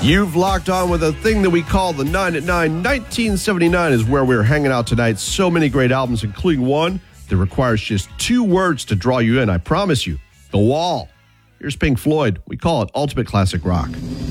You've locked on with a thing that we call the 9 at 9. 1979 is where we're hanging out tonight. So many great albums, including one that requires just 2 words to draw you in. I promise you, The Wall. Here's Pink Floyd. We call it Ultimate Classic Rock.